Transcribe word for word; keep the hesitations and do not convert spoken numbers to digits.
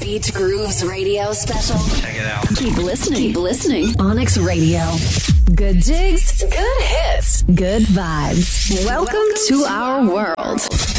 Beach Grooves radio special. Check it out. Keep listening. Keep listening. Onyx Radio. Good jigs, good hits, good vibes. Welcome, Welcome to, to our world.